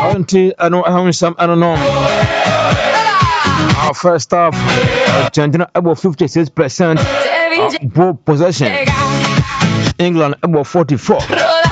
I don't know. Our first half, Argentina about 56% ball possession. England about 44.